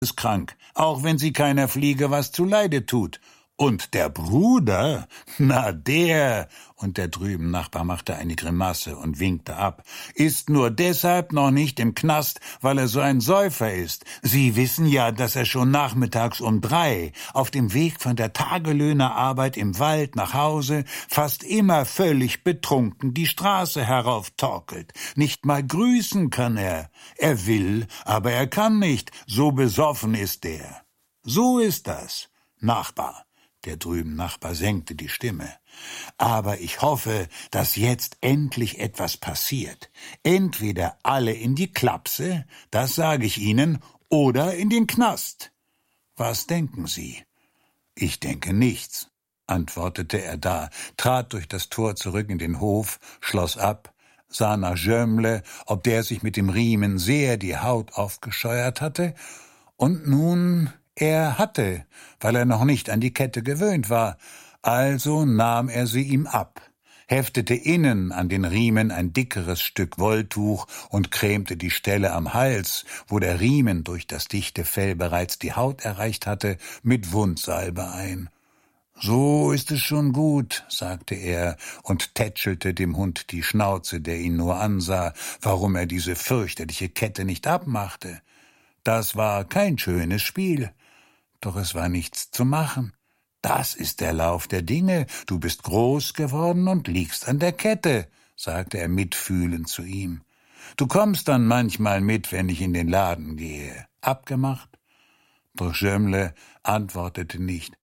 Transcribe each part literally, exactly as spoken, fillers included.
ist krank, auch wenn sie keiner Fliege was zuleide tut. Und der Bruder, na der, und der drüben Nachbar machte eine Grimasse und winkte ab, ist nur deshalb noch nicht im Knast, weil er so ein Säufer ist. Sie wissen ja, dass er schon nachmittags um drei auf dem Weg von der Tagelöhnerarbeit im Wald nach Hause fast immer völlig betrunken die Straße herauftorkelt. Nicht mal grüßen kann er. Er will, aber er kann nicht. So besoffen ist er. So ist das, Nachbar. Der drüben Nachbar senkte die Stimme. Aber ich hoffe, dass jetzt endlich etwas passiert. Entweder alle in die Klapse, das sage ich Ihnen, oder in den Knast. Was denken Sie? Ich denke nichts, antwortete er da, trat durch das Tor zurück in den Hof, schloss ab, sah nach Jömmle, ob der sich mit dem Riemen sehr die Haut aufgescheuert hatte, und nun... Er hatte, weil er noch nicht an die Kette gewöhnt war, also nahm er sie ihm ab, heftete innen an den Riemen ein dickeres Stück Wolltuch und cremte die Stelle am Hals, wo der Riemen durch das dichte Fell bereits die Haut erreicht hatte, mit Wundsalbe ein. »So ist es schon gut«, sagte er und tätschelte dem Hund die Schnauze, der ihn nur ansah, warum er diese fürchterliche Kette nicht abmachte. Das war kein schönes Spiel. Doch es war nichts zu machen. Das ist der Lauf der Dinge. Du bist groß geworden und liegst an der Kette, sagte er mitfühlend zu ihm. Du kommst dann manchmal mit, wenn ich in den Laden gehe. Abgemacht? Doch Jömmle antwortete nicht.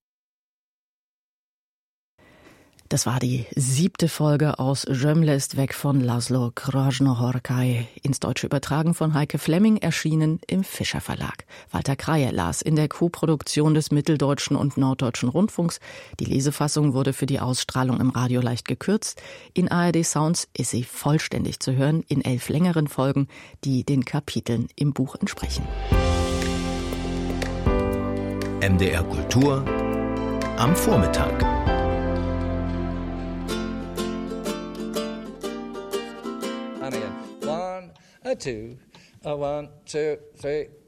Das war die siebte Folge aus Jömmle ist weg von Laszlo Krasznahorkai, ins Deutsche übertragen von Heike Flemming, erschienen im Fischer Verlag. Walter Kreie las in der Co-Produktion des Mitteldeutschen und Norddeutschen Rundfunks. Die Lesefassung wurde für die Ausstrahlung im Radio leicht gekürzt. In A R D Sounds ist sie vollständig zu hören, in elf längeren Folgen, die den Kapiteln im Buch entsprechen. M D R Kultur am Vormittag. One, a two, a one, two, three.